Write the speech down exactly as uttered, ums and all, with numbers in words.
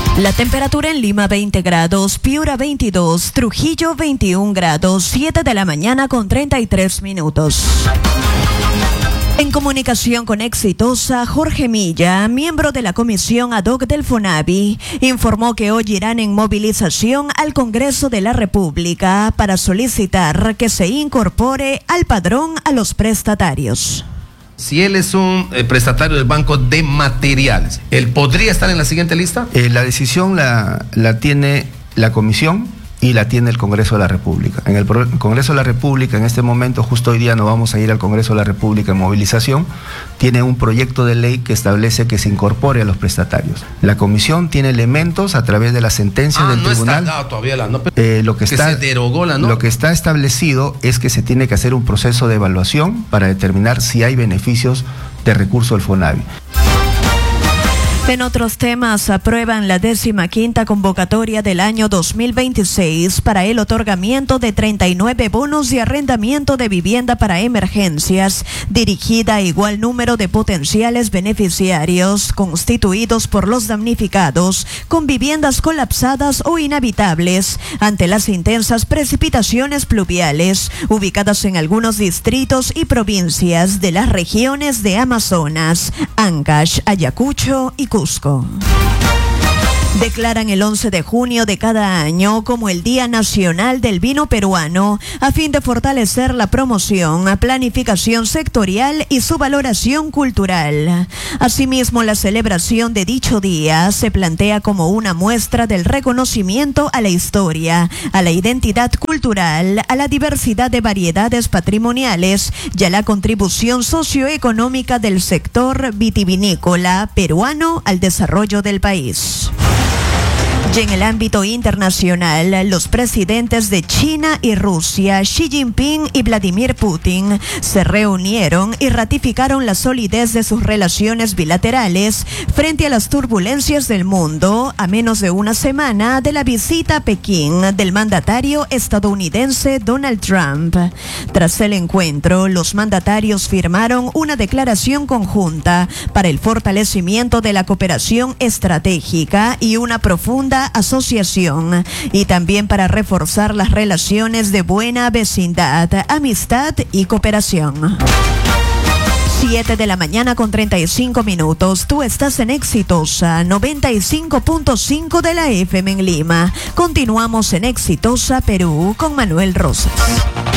La temperatura en Lima veinte grados, Piura veintidós, Trujillo veintiún grados, siete de la mañana con treinta y tres minutos. En comunicación con Exitosa, Jorge Milla, miembro de la comisión ad hoc del FONAVI, informó que hoy irán en movilización al Congreso de la República para solicitar que se incorpore al padrón a los prestatarios. Si él es un eh, prestatario del Banco de Materiales, ¿él podría estar en la siguiente lista? Eh, la decisión la, la tiene la comisión y la tiene el Congreso de la República. En el Congreso de la República, en este momento, justo hoy día nos vamos a ir al Congreso de la República en movilización, tiene un proyecto de ley que establece que se incorpore a los prestatarios. La comisión tiene elementos a través de las sentencias ah, del no tribunal. Está dado todavía la no, eh, lo que, que está, se derogó la no. Lo que está establecido es que se tiene que hacer un proceso de evaluación para determinar si hay beneficios de recurso del FONAVI. En otros temas, aprueban la décima quinta convocatoria del año dos mil veintiséis para el otorgamiento de treinta y nueve bonos de arrendamiento de vivienda para emergencias, dirigida a igual número de potenciales beneficiarios constituidos por los damnificados con viviendas colapsadas o inhabitables ante las intensas precipitaciones pluviales ubicadas en algunos distritos y provincias de las regiones de Amazonas, Ancash, Ayacucho y Cusco. Declaran el once de junio de cada año como el Día Nacional del Vino Peruano a fin de fortalecer la promoción, planificación sectorial y su valoración cultural. Asimismo, la celebración de dicho día se plantea como una muestra del reconocimiento a la historia, a la identidad cultural, a la diversidad de variedades patrimoniales y a la contribución socioeconómica del sector vitivinícola peruano al desarrollo del país. Y en el ámbito internacional, los presidentes de China y Rusia, Xi Jinping y Vladimir Putin, se reunieron y ratificaron la solidez de sus relaciones bilaterales frente a las turbulencias del mundo a menos de una semana de la visita a Pekín del mandatario estadounidense Donald Trump. Tras el encuentro, los mandatarios firmaron una declaración conjunta para el fortalecimiento de la cooperación estratégica y una profunda asociación, y también para reforzar las relaciones de buena vecindad, amistad y cooperación. siete de la mañana con treinta y cinco minutos. Tú estás en Exitosa noventa y cinco punto cinco de la F M en Lima. Continuamos en Exitosa Perú con Manuel Rosas.